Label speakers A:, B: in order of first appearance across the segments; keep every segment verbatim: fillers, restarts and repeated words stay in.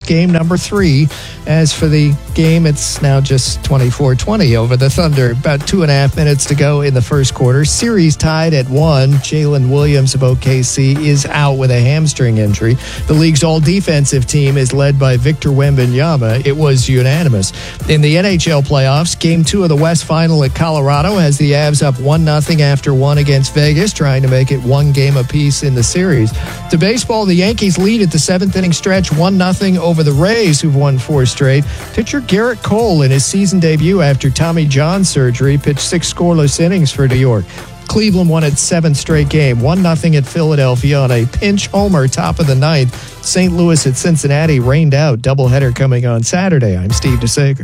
A: game number three. As for the game, it's now just twenty-four twenty over the Thunder. About two and a half minutes to go in the first quarter. Series tied at one. Jalen Williams of O K C is out with a hamstring injury. The league's all-defensive team is led by Victor Wembanyama. It was unanimous. In the N H L playoffs, game two of the West Final at Colorado has the Avs up one nothing after one against Vegas, trying to make it one game apiece in the series. To baseball, the Yankees lead at the seventh inning stretch one nothing over the Rays, who've won four straight. Pitcher Garrett Cole, in his season debut after Tommy John surgery, pitched six scoreless innings for New York. Cleveland won its seventh straight game, one nothing at Philadelphia on a pinch homer top of the ninth. Saint Louis at Cincinnati rained out. Doubleheader coming on Saturday. I'm Steve DeSager.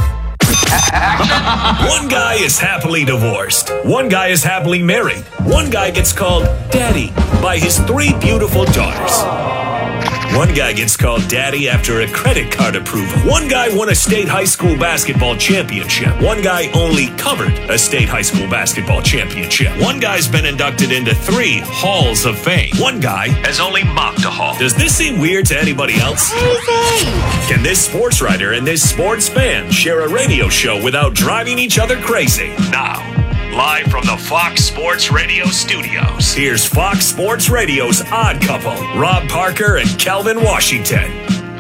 B: One guy is happily divorced. One guy is happily married. One guy gets called daddy by his three beautiful daughters. One guy gets called daddy after a credit card approval. One guy won a state high school basketball championship. One guy only covered a state high school basketball championship. One guy's been inducted into three halls of fame. One guy has only mopped a hall. Does this seem weird to anybody else? Can this sports writer and this sports fan share a radio show without driving each other crazy? Now, live from the Fox Sports Radio studios, here's Fox Sports Radio's Odd Couple, Rob Parker and Kelvin Washington.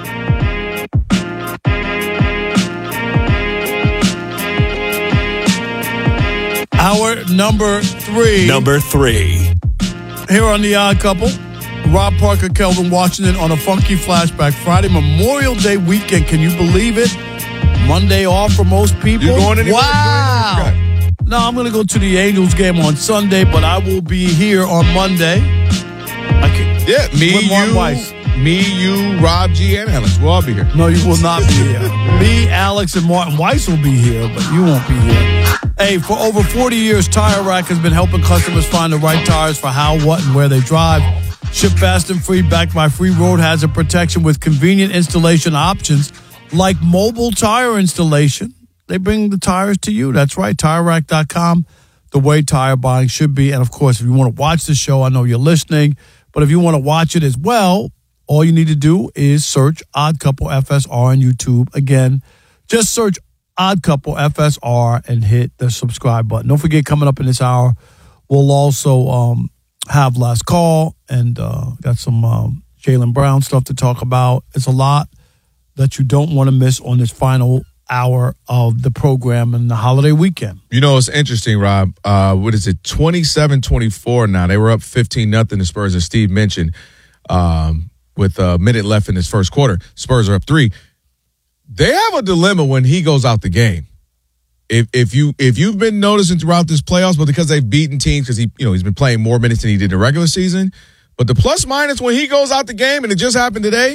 C: Hour number three.
B: Number three.
C: Here on the Odd Couple, Rob Parker, Kelvin Washington on a funky flashback. Friday, Memorial Day weekend. Can you believe it? Monday off for most people.
D: You going anywhere?
C: Wow. No, I'm going to go to the Angels game on Sunday, but I will be here on Monday. I can,
D: yeah, me,
C: with Martin
D: you,
C: Weiss.
D: me, you, Rob G, and Alex. We'll all be here.
C: No, you will not be here. Me, Alex, and Martin Weiss will be here, but you won't be here. Hey, for over forty years, Tire Rack has been helping customers find the right tires for how, what, and where they drive. Ship fast and free, backed by free road hazard protection with convenient installation options like mobile tire installation. They bring the tires to you. That's right, tire rack dot com, the way tire buying should be. And, of course, if you want to watch the show, I know you're listening, but if you want to watch it as well, all you need to do is search Odd Couple F S R on YouTube. Again, just search Odd Couple F S R and hit the subscribe button. Don't forget, coming up in this hour, we'll also um, have Last Call and uh, got some um, Jaylen Brown stuff to talk about. It's a lot that you don't want to miss on this final hour of the program and the holiday weekend.
D: You know, it's interesting, Rob. Uh, what is it, twenty-seven twenty-four now. They were up fifteen nothing, the Spurs, as Steve mentioned, um, with a minute left in this first quarter. Spurs are up three. They have a dilemma when he goes out the game. If if you if you've been noticing throughout this playoffs, but because they've beaten teams, because he you know he's been playing more minutes than he did in the regular season, but the plus minus when he goes out the game, and it just happened today,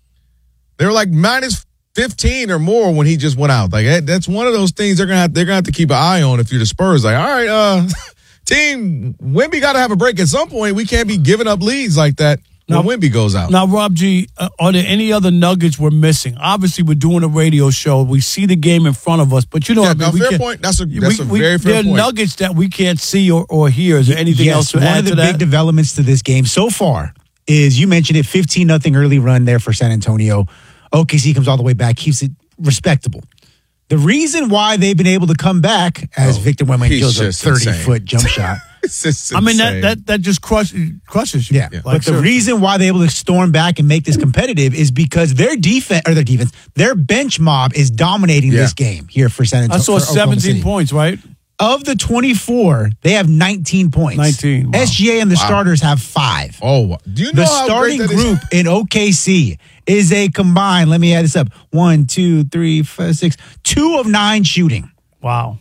D: they were like minus fifteen or more when he just went out. Like that's one of those things they're gonna have, they're gonna have to keep an eye on if you're the Spurs. Like, all right, uh, team, Wemby got to have a break at some point. We can't be giving up leads like that when now, Wemby goes out.
C: Now, Rob G, uh, are there any other nuggets we're missing? Obviously, we're doing a radio show. We see the game in front of us, but you know,
D: yeah,
C: what I mean,
D: no,
C: we
D: fair point. That's a that's
C: we,
D: a
C: we,
D: very fair
C: there
D: point.
C: There are nuggets that we can't see or, or hear. Is there anything
E: yes,
C: else to
E: one
C: add
E: of the
C: to
E: big
C: that?
E: developments to this game so far is you mentioned it, fifteen nothing early run there for San Antonio. O K C comes all the way back, keeps it respectable. The reason why they've been able to come back, as oh, Victor Wembanyama kills a thirty-foot jump shot.
C: I mean, that that that just crush, crushes you.
E: Yeah,
C: like,
E: but the reason why they're able to storm back and make this competitive is because their defense, or their defense, their bench mob is dominating yeah. this game here for San Antonio.
C: I saw seventeen points, right?
E: Of the twenty-four, they have nineteen points.
C: nineteen. Wow.
E: S G A and the
D: wow.
E: starters have five.
D: Oh, do you know
E: the
D: how
E: starting
D: great that
E: group
D: is?
E: in O K C is a combined, let me add this up, one, two, three, five, six, two of nine shooting.
C: Wow.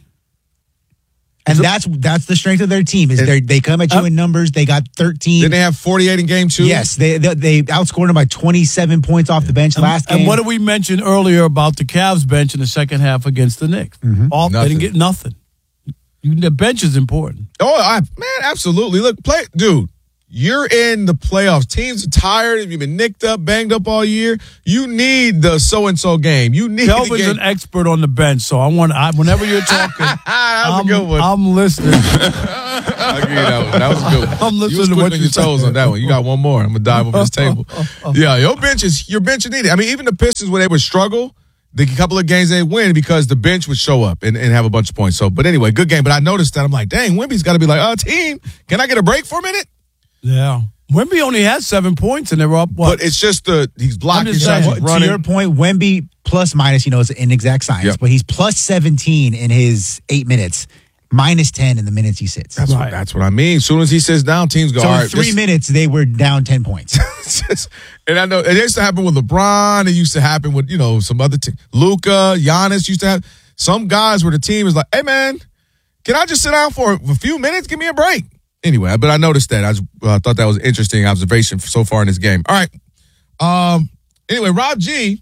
E: And that's that's the strength of their team. Is they they come at you uh, in numbers. They got thirteen.
D: Did they have forty-eight in game two?
E: Yes, they they, they outscored them by twenty-seven points off the bench last game.
C: And what did we mention earlier about the Cavs bench in the second half against the Knicks?
E: Mm-hmm.
C: All, they didn't get nothing. You, the bench is important.
D: Oh, I, man, absolutely. Look, play, dude. You're in the playoffs. Teams are tired. You've been nicked up, banged up all year. You need the so-and-so game. You need
C: Kelvin's
D: the game.
C: an expert on the bench, so I want. I, whenever you're talking,
D: That was
C: I'm,
D: a good one.
C: I'm listening.
D: I'll give you that one. That was a good one.
C: I'm listening
D: you was
C: to
D: quick
C: what
D: on
C: you're
D: your toes
C: saying.
D: on that one. You got one more. I'm gonna dive over this table. Yeah, your bench is your bench is needed. I mean, even the Pistons when they would struggle, the couple of games they win because the bench would show up and, and have a bunch of points. So, but anyway, good game. But I noticed that I'm like, dang, Wemby's got to be like, oh, team, can I get a break for a minute?
C: Yeah, Wemby only had seven points and they were up. What?
D: But it's just the he's blocking
C: just
D: shots,
C: saying,
D: he's
E: To
D: running.
E: your point, Wemby plus minus, you know, is an inexact science,
D: Yep.
E: but he's plus seventeen in his eight minutes, minus ten in the minutes he sits.
D: That's,
C: Right.
D: what, that's what I mean. As soon as he sits down, teams go,
E: So
D: all
E: in
D: right.
E: three
D: this-
E: minutes, they were down ten points.
D: and I know it used to happen with LeBron. It used to happen with, you know, some other team. Luka, Giannis used to have some guys where the team is like, hey, man, can I just sit down for a few minutes? Give me a break. Anyway, but I noticed that. I was, uh, thought that was an interesting observation so far in this game. All right. Um. Anyway, Rob G,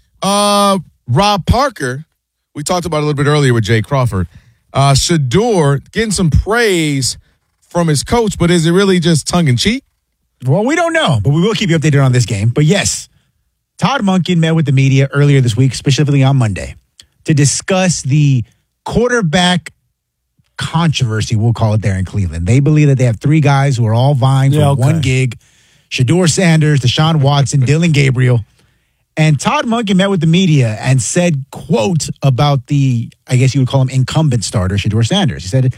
D: uh, Rob Parker, we talked about it a little bit earlier with Jay Crawford. Uh, Shedeur getting some praise from his coach, but is it really just tongue-in-cheek?
E: Well, we don't know, but we will keep you updated on this game. But yes, Todd Monken met with the media earlier this week, specifically on Monday, to discuss the quarterback controversy, we'll call it there in Cleveland. They believe that they have three guys who are all vying for
C: Yeah, okay.
E: one gig. Shedeur Sanders, Deshaun Watson, Dylan Gabriel. And Todd Monken met with the media and said, quote, about the, I guess you would call him incumbent starter, Shedeur Sanders. He said,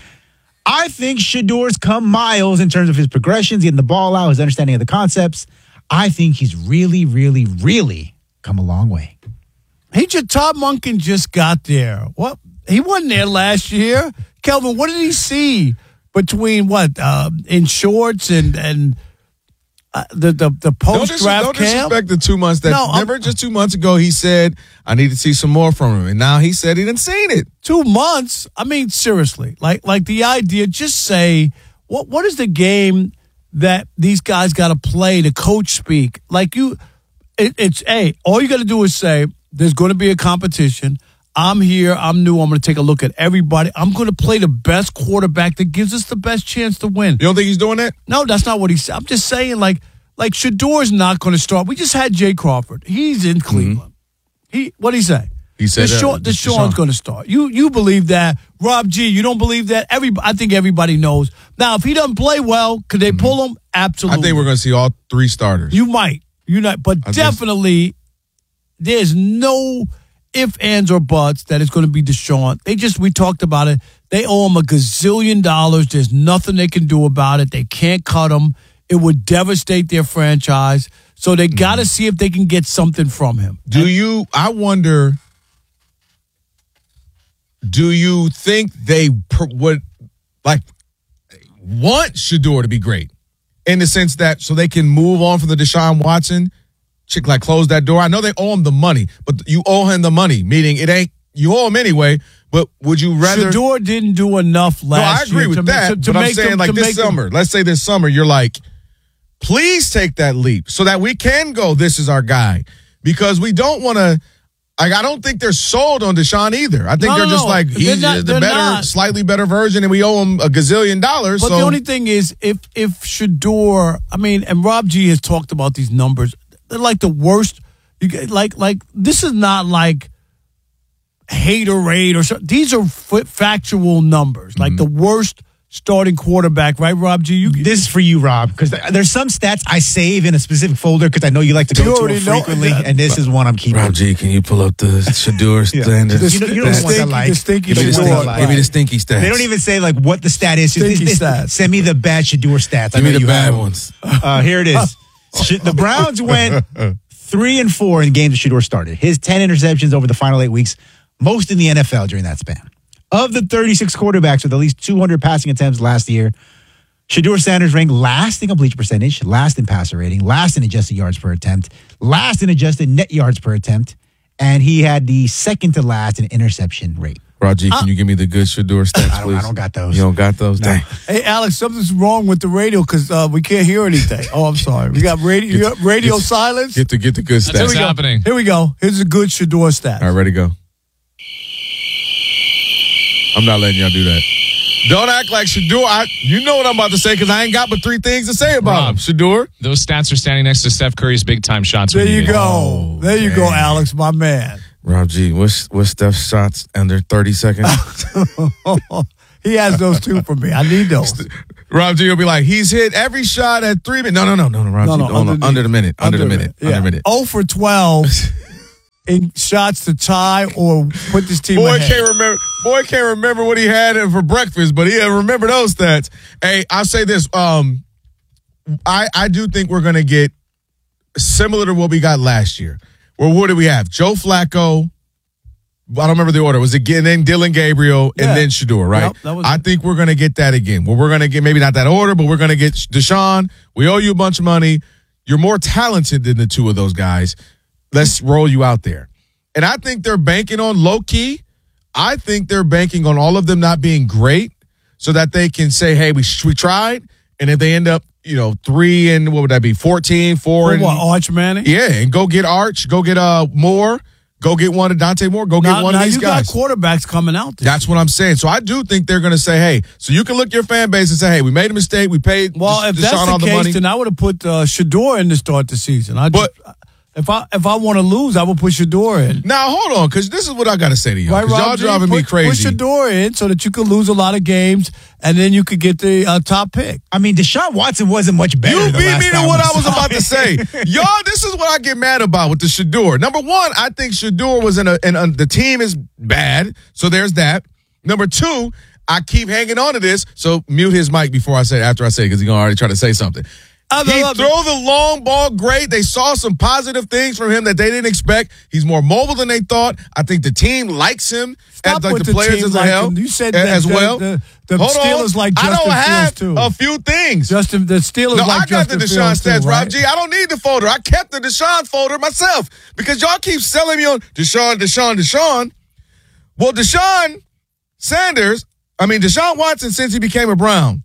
E: I think Shedeur's come miles in terms of his progressions, getting the ball out, his understanding of the concepts. I think he's really, really, really come a long way.
C: He just Todd Monken just got there. What? He wasn't there last year. Kelvin, what did he see between what uh, in shorts and and uh, the the the
D: Don't,
C: post
D: dis-
C: draft
D: don't
C: camp?
D: disrespect the two months that.
C: No, I'm-
D: Remember, just two months ago, he said, I need to see some more from him. And now he said he didn't seen it.
C: Two months. I mean, seriously, like like the idea. Just say what what is the game that these guys got to play to coach speak? Like you, it, it's hey, all you got to do is say there's going to be a competition. I'm here. I'm new. I'm going to take a look at everybody. I'm going to play the best quarterback that gives us the best chance to win.
D: You don't think he's doing that?
C: No, that's not what he said. I'm just saying, like, like Shedeur's not going to start. We just had Jay Crawford. He's in Cleveland. He what did he say?
D: He said that-
C: Deshaun,
D: Deshaun.
C: Deshaun's going to start. You you believe that? Rob G, you don't believe that? Every I think everybody knows. Now, if he doesn't play well, could they pull him?
D: I
C: Absolutely.
D: think we're going to see all three starters.
C: You might. You not, but
D: I just-
C: definitely, there's no ifs, ands, or buts that it's going to be Deshaun. They just we talked about it. They owe him a gazillion dollars. There's nothing they can do about it. They can't cut him. It would devastate their franchise. So they got to see if they can get something from him.
D: Do you, I wonder, do you think they per, would, like, want Shedeur to be great? In the sense that, so they can move on from the Deshaun Watson, chick, like, close that door? I know they owe him the money, but you owe him the money, meaning it ain't, you owe him anyway, but would you rather?
C: Shedeur didn't do enough
D: No, I
C: last
D: agree
C: year
D: with
C: to,
D: that,
C: to, to
D: but I'm
C: make
D: saying,
C: them,
D: like,
C: to
D: this
C: make them-
D: summer, let's say this summer, you're like, please take that leap so that we can go, this is our guy. Because we don't want to, like, I don't think they're sold on Deshaun either. I think
C: No,
D: they're
C: no,
D: just
C: no.
D: like,
C: They're
D: he's
C: not-
D: the
C: they're
D: better,
C: not.
D: slightly better version, and we owe him a gazillion dollars.
C: But
D: so
C: the only thing is, if if Shedeur, I mean, and Rob G has talked about these numbers, they're like the worst. You get, like like this is not like haterade or something. These are f- factual numbers, like the worst starting quarterback, right, Rob G? You
E: This is for you, Rob, because there's some stats I save in a specific folder because I know you like to
C: You
E: go to
C: already
E: it
C: know-
E: frequently,
C: yeah.
E: and this is one I'm keeping.
D: Rob G, can you pull up the Shedeur standards?
E: You know- you know
C: the
E: the ones I
C: stinky,
E: like.
C: the stinky
E: You know the ones I
C: Shedeur.
E: like.
D: Give me the stinky stats.
E: They don't even say like what the stat is. Just-
C: Stinky
E: it's-
C: stats.
E: Send me the bad Shedeur stats. I
D: Give me
E: know
D: the
E: you
D: bad
E: have them.
D: ones.
E: Uh, here it is. Sh- the Browns went three and four in games that Shedeur started. His ten interceptions over the final eight weeks, most in the N F L during that span. Of the thirty-six quarterbacks with at least two hundred passing attempts last year, Shedeur Sanders ranked last in completion percentage, last in passer rating, last in adjusted yards per attempt, last in adjusted net yards per attempt, and he had the second to last in interception rate.
D: Rob G, can you give me the good Shedeur stats,
E: I don't,
D: please?
E: I don't got those.
D: You don't got those? Dang.
C: Hey, Alex, something's wrong with the radio because uh, we can't hear anything. Oh, I'm sorry. We got radio, you got radio
D: get-
C: silence.
D: Get the, get the good
C: Here
D: stats.
C: we go.
F: happening.
C: Here we go. Here's a good Shedeur stat.
D: All right, ready to go. I'm not letting y'all do that. Don't act like Shedeur. I, you know what I'm about to say because I ain't got but three things to say about
F: Rob,
D: him. Shedeur.
F: Those stats are standing next to Steph Curry's big time shots.
C: There
F: when
C: you
F: need it.
C: go.
D: Oh,
C: there you
D: dang.
C: go, Alex, my man.
D: Rob G, what's what's Steph's shots under thirty seconds?
C: He has those two for me. I need those.
D: Rob G will be like, he's hit every shot at three minutes. No, no, no, no, no, Rob
C: No,
D: G,
C: no,
D: no, no,
C: underneath.
D: under the minute, under, the minute,
C: Yeah.
D: under the minute.
C: oh for twelve in shots to tie or put this team
D: Boy
C: ahead.
D: can't remember. Boy can't remember what he had for breakfast, but he remember those stats. Hey, I'll say this. Um, I I do think we're gonna get similar to what we got last year. Well, what did we have? Joe Flacco. I don't remember the order. Was it and then Dylan Gabriel and
C: Yeah.
D: then Shedeur, right?
C: Yep, that was
D: I
C: it.
D: think we're gonna get that again. Well, we're gonna get maybe not that order, but we're gonna get Deshaun. We owe you a bunch of money. You're more talented than the two of those guys. Let's roll you out there. And I think they're banking on low key. I think they're banking on all of them not being great so that they can say, hey, we we tried. And if they end up, you know, three and what would that be? fourteen, four
C: For
D: and
C: what, Arch Manning?
D: yeah, and go get Arch, go get uh Moore, go get one of Dante Moore, go get
C: Now,
D: one
C: now
D: of these
C: you
D: guys.
C: got quarterbacks coming out there.
D: That's what I'm saying. So I do think they're going to say, hey, so you can look your fan base and say, hey, we made a mistake. We paid
C: Well,
D: Desha-
C: if
D: Deshaun
C: that's
D: all
C: the
D: the
C: case,
D: money.
C: then I would have put uh, Shedeur in to start the season. I
D: But-
C: just, if I if I want to lose, I would put Shedeur in.
D: Now, hold on, because this is what I got to say to y'all.
C: Right,
D: Because y'all
C: Rob G?
D: driving
C: put,
D: me crazy.
C: Put Shedeur in so that you could lose a lot of games, and then you could get the uh, top pick.
E: I mean, Deshaun Watson wasn't much better.
D: You
E: the
D: beat
E: last
D: me to
E: time
D: what
E: we
D: I was
E: saw
D: about to
E: him.
D: say. Y'all, this is what I get mad about with the Shedeur. Number one, I think Shedeur was in a, in a, the team is bad, so there's that. Number two, I keep hanging on to this, so mute his mic before I say, after I say it, because he's going to already try to say something.
C: I
D: He
C: love it.
D: throw the long ball great. They saw some positive things from him that they didn't expect. He's more mobile than they thought. I think the team likes him.
C: Stop
D: as, like
C: with
D: the
C: the
D: players
C: team
D: as
C: like
D: well.
C: him. You said
D: a-
C: that
D: as
C: the-
D: well.
C: the- the
D: Hold
C: Steelers
D: on.
C: like
D: I
C: Justin
D: don't have
C: Fields, too.
D: a few things.
C: Justin, the Steelers
D: No,
C: like
D: I got
C: Justin
D: the Deshaun
C: Fields too,
D: stats,
C: right?
D: Rob G. I don't need the folder. I kept the Deshaun folder myself because y'all keep selling me on Deshaun, Deshaun, Deshaun. Well, Deshaun Sanders, I mean, Deshaun Watson, since he became a Brown,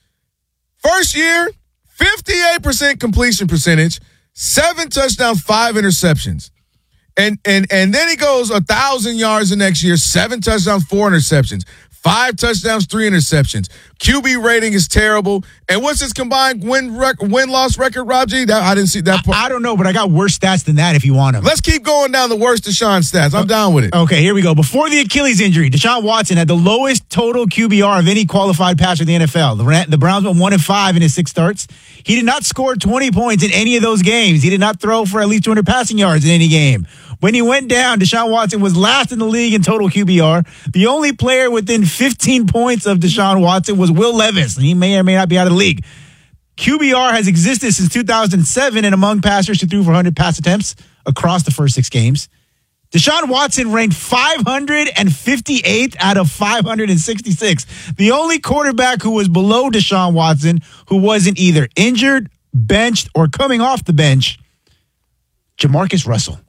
D: first year, fifty-eight percent completion percentage, seven touchdowns, five interceptions. And and and then he goes a thousand yards the next year, seven touchdowns, four interceptions, five touchdowns, three interceptions. Q B rating is terrible. And what's his combined win rec- win loss record, Rob G? That, I didn't see that part.
E: I don't know, but I got worse stats than that if you want them.
D: Let's keep going down the worst Deshaun stats. I'm down with it.
E: Okay, here we go. Before the Achilles injury, Deshaun Watson had the lowest total Q B R of any qualified passer in the N F L. The, Ra- the Browns went one and five in his six starts. He did not score twenty points in any of those games. He did not throw for at least two hundred passing yards in any game. When he went down, Deshaun Watson was last in the league in total Q B R. The only player within fifteen points of Deshaun Watson was Will Levis, and he may or may not be out of the league. Q B R has existed since two thousand seven, and among passers who threw for one hundred pass attempts across the first six games. Deshaun Watson ranked five hundred fifty-eighth out of five hundred sixty-six. The only quarterback who was below Deshaun Watson who wasn't either injured, benched, or coming off the bench, Jamarcus Russell.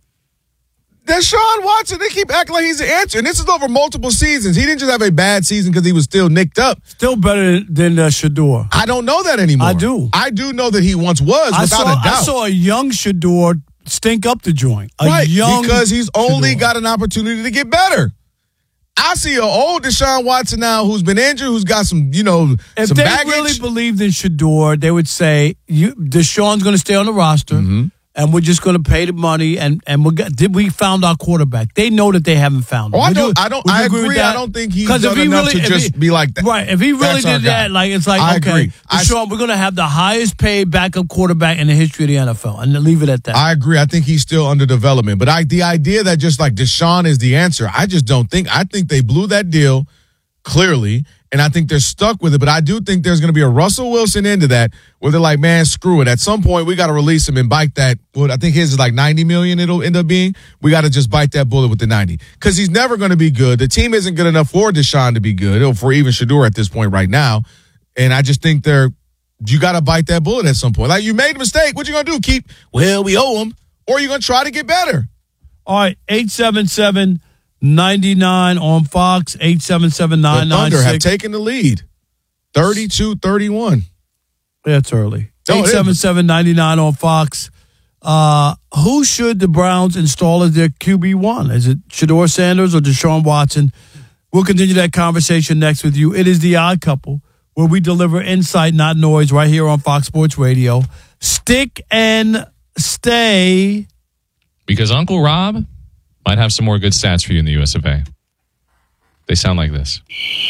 D: Deshaun Watson, they keep acting like he's the answer. And this is over multiple seasons. He didn't just have a bad season because he was still nicked up.
C: Still better than uh, Shedeur.
D: I don't know that anymore.
C: I do.
D: I do know that he once was,
C: I
D: without
C: saw,
D: a doubt.
C: I saw a young Shedeur stink up the joint. A
D: Right,
C: young
D: because he's only
C: Shedeur.
D: got an opportunity to get better. I see an old Deshaun Watson now who's been injured, who's got some, you know,
C: If
D: some
C: they
D: baggage.
C: really believed in Shedeur, they would say, you, Deshaun's going to stay on the roster,
D: Mm-hmm.
C: and we're just going to pay the money, and and we got, did we found our quarterback? They know that they haven't found him.
D: Oh, I
C: Would
D: don't-
C: you-
D: I don't-
C: would you
D: I
C: with
D: agree.
C: that?
D: I don't think he's
C: 'Cause if
D: done
C: he
D: enough
C: really,
D: to
C: if
D: just
C: he-
D: be like that.
C: Right. If he really
D: That's our
C: did
D: guy.
C: that, like it's like
D: I
C: okay,
D: agree. I-
C: Deshaun, we're going to have the highest paid backup quarterback in the history of the N F L, and leave it at that.
D: I agree. I think he's still under development. But I, the idea that just like Deshaun is the answer, I just don't think. I think they blew that deal clearly, and I think they're stuck with it. But I do think there's going to be a Russell Wilson into that where they're like, man, screw it. At some point, we got to release him and bite that. What I think his is like ninety million. It'll end up being. We got to just bite that bullet with the ninety because he's never going to be good. The team isn't good enough for Deshaun to be good, or for even Shedeur at this point right now. And I just think they're. You got to bite that bullet at some point. Like you made a mistake. What you going to do? Keep. Well, we owe him, or you going to try to get better.
C: All right, eight seven seven, nine nine on Fox, eight seven seven,
D: The
C: nine nine
D: Thunder have
C: six.
D: taken the lead, thirty-two thirty-one.
C: That's early.
D: Oh, it
C: eight
D: is.
C: seven seven, nine nine on Fox. Uh, who should the Browns install as their Q B one? Is it Shedeur Sanders or Deshaun Watson? We'll continue that conversation next with you. It is The Odd Couple, where we deliver insight, not noise, right here on Fox Sports Radio. Stick and stay.
F: Because Uncle Rob might have some more good stats for you in the U S of A. They sound like this.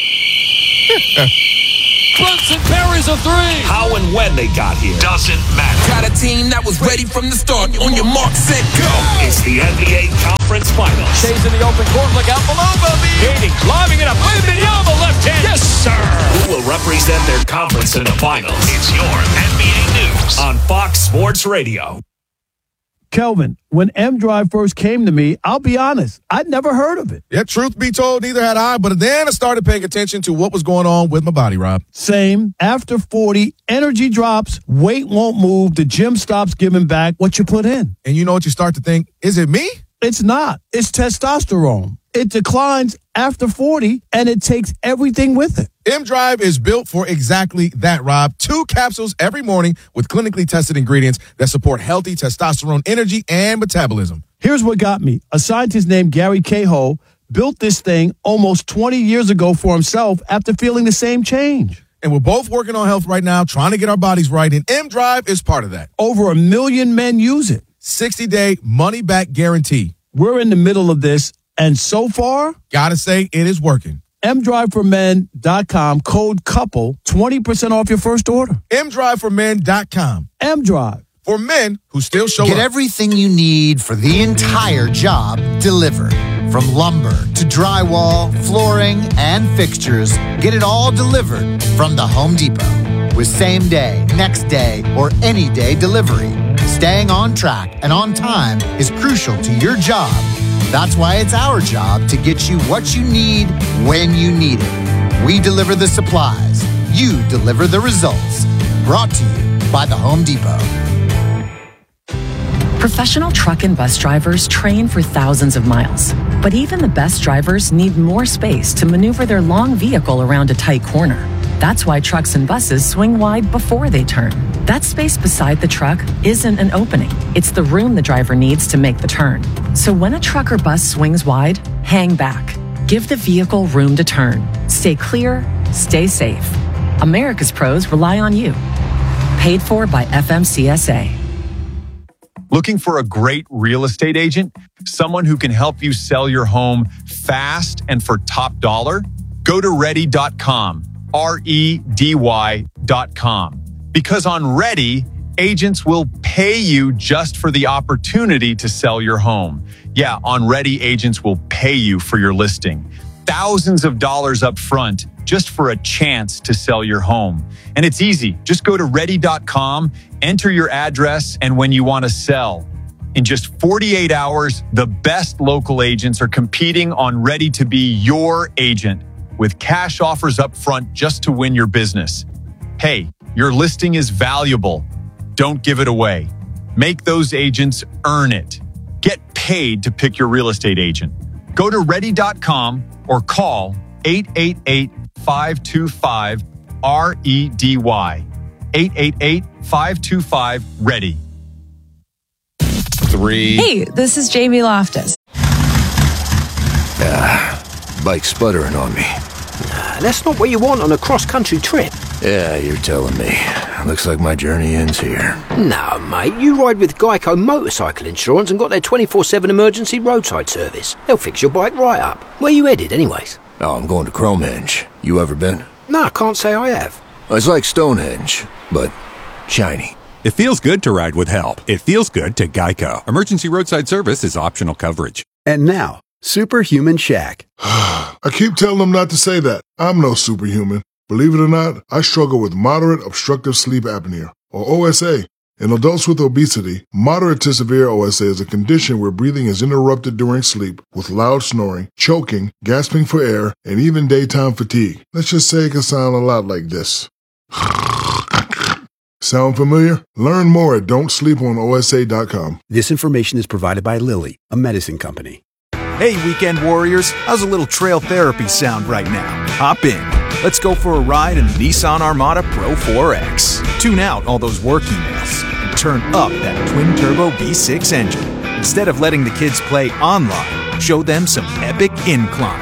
G: Brunson parries a three.
B: How and when they got here doesn't matter.
G: Got a team that was ready from the start. On your mark, set, go.
B: It's the N B A Conference Finals.
G: Stays in the open court. Look out below, baby.
B: Hating, lobbing it up. Wembanyama left hand. Yes, sir. Who will represent their conference in the finals? It's your N B A News on Fox Sports Radio.
C: Kelvin, when M-Drive first came to me, I'll be honest, I'd never heard of it.
D: Yeah, truth be told, neither had I. But then I started paying attention to what was going on with my body, Rob.
C: Same. After forty, energy drops, weight won't move, the gym stops giving back what you put in.
D: And you know what you start to think? Is it me?
C: It's not. It's testosterone. It declines after forty, and it takes everything with it.
D: M-Drive is built for exactly that, Rob. Two capsules every morning with clinically tested ingredients that support healthy testosterone energy and metabolism.
C: Here's what got me. A scientist named Gary Cahill built this thing almost twenty years ago for himself after feeling the same change.
D: And we're both working on health right now, trying to get our bodies right, and M-Drive is part of that.
C: Over a million men use it.
D: sixty-day money-back guarantee.
C: We're in the middle of this, and so far,
D: gotta say, it is working.
C: M drive for men dot com, code COUPLE, twenty percent off your first order.
D: M drive for men dot com.
C: M-Drive.
D: For men who still show
H: Get
D: up.
H: Get everything you need for the entire job delivered. From lumber to drywall, flooring, and fixtures, get it all delivered from the Home Depot. With same day, next day, or any day delivery. Staying on track and on time is crucial to your job. That's why it's our job to get you what you need when you need it. We deliver the supplies. You deliver the results. Brought to you by the Home Depot.
I: Professional truck and bus drivers train for thousands of miles. But even the best drivers need more space to maneuver their long vehicle around a tight corner. That's why trucks and buses swing wide before they turn. That space beside the truck isn't an opening. It's the room the driver needs to make the turn. So when a truck or bus swings wide, hang back. Give the vehicle room to turn. Stay clear, stay safe. America's pros rely on you. Paid for by F M C S A.
J: Looking for a great real estate agent? Someone who can help you sell your home fast and for top dollar? Go to ready dot com. R E D Y dot com. Because on Ready, agents will pay you just for the opportunity to sell your home. Yeah, on Ready, agents will pay you for your listing. Thousands of dollars up front just for a chance to sell your home. And it's easy. Just go to ready dot com, enter your address, and when you want to sell. In just forty-eight hours, the best local agents are competing on Ready to be your agent, with cash offers up front just to win your business. Hey, your listing is valuable. Don't give it away. Make those agents earn it. Get paid to pick your real estate agent. Go to ready dot com or call eight eight eight, five two five, R E D Y. eight eight eight, five two five, READY.
F: Three.
K: Hey, this is Jamie Loftus.
L: Ah, bike sputtering on me.
M: Nah, that's not what you want on a cross-country trip.
L: Yeah, you're telling me. Looks like my journey ends here.
M: No, mate, you ride with Geico Motorcycle Insurance and got their twenty-four seven emergency roadside service. They'll fix your bike right up. Where you headed, anyways?
L: Oh, I'm going to Cromehenge. You ever been?
M: No, I can't say I have.
L: It's like Stonehenge, but shiny.
N: It feels good to ride with help. It feels good to Geico. Emergency roadside service is optional coverage.
O: And now, Superhuman Shaq.
P: I keep telling them not to say that. I'm no superhuman. Believe it or not, I struggle with moderate obstructive sleep apnea, or O S A. In adults with obesity, moderate to severe O S A is a condition where breathing is interrupted during sleep with loud snoring, choking, gasping for air, and even daytime fatigue. Let's just say it can sound a lot like this. Sound familiar? Learn more at don't sleep on O S A dot com.
O: This information is provided by Lilly, a medicine company.
Q: Hey, weekend warriors, how's a little trail therapy sound right now? Hop in. Let's go for a ride in the Nissan Armada Pro four X. Tune out all those work emails and turn up that twin-turbo V six engine. Instead of letting the kids play online, show them some epic inclines.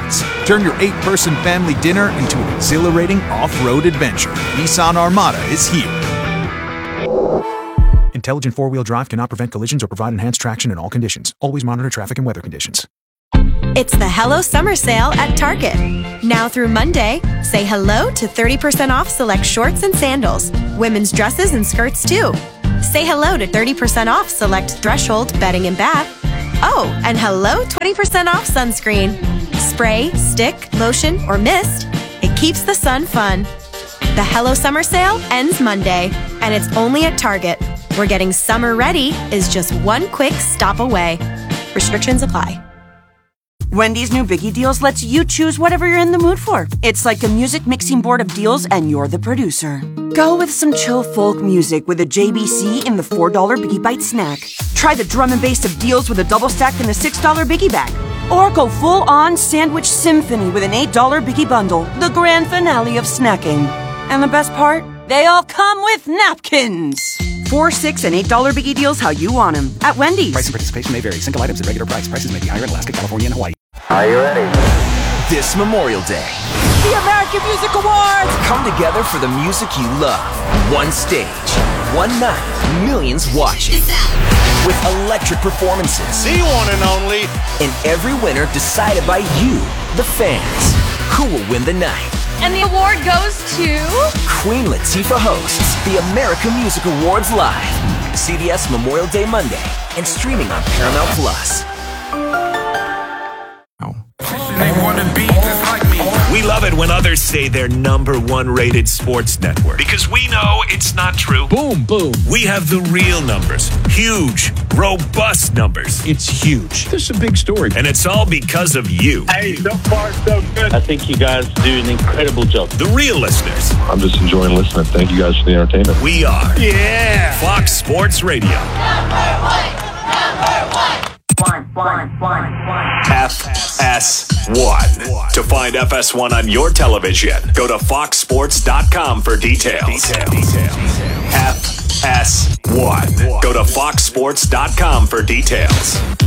Q: Turn your eight-person family dinner into an exhilarating off-road adventure. Nissan Armada is here. Intelligent four-wheel drive cannot prevent collisions or provide enhanced traction in all conditions. Always monitor traffic and weather conditions.
R: It's the Hello Summer Sale at Target. Now through Monday, say hello to thirty percent off select shorts and sandals, women's dresses and skirts too. Say hello to thirty percent off select Threshold bedding and bath. Oh, and hello twenty percent off sunscreen. Spray, stick, lotion, or mist, it keeps the sun fun. The Hello Summer Sale ends Monday, and it's only at Target, where getting summer ready is just one quick stop away. Restrictions apply.
S: Wendy's new Biggie Deals lets you choose whatever you're in the mood for. It's like a music mixing board of deals, and you're the producer. Go with some chill folk music with a J B C in the four dollar Biggie Bite snack. Try the drum and bass of deals with a double stack in the six dollar Biggie Bag. Or go full-on sandwich symphony with an eight dollar Biggie Bundle, the grand finale of snacking. And the best part? They all come with napkins. Four, six, and eight dollar Biggie Deals how you want them at Wendy's.
O: Price and participation may vary. Single items at regular price. Prices may be higher in Alaska, California, and Hawaii.
T: Are you ready? This Memorial Day,
S: The American Music Awards!
T: come together for the music you love. One stage, one night, millions watching. With electric performances. The one and only. And every winner decided by you, the fans. Who will win the night?
K: And the award goes to...
T: Queen Latifah hosts the American Music Awards live. C B S Memorial Day Monday and streaming on Paramount Plus.
B: We love it when others say they're number one rated sports network because we know it's not true. Boom, boom. We have the real numbers. Huge, robust numbers. It's huge. This is a big story. And it's all because of you.
U: Hey, so far so good. I think you guys do an incredible job.
B: The real listeners.
V: I'm just enjoying listening. Thank you guys for the entertainment.
B: We are.
U: Yeah.
B: Fox Sports Radio.
U: Number one. Number one.
B: One, one, one, one. F S one. To find F S one on your television, go to fox sports dot com for details. Details. F S one. Go to fox sports dot com for details.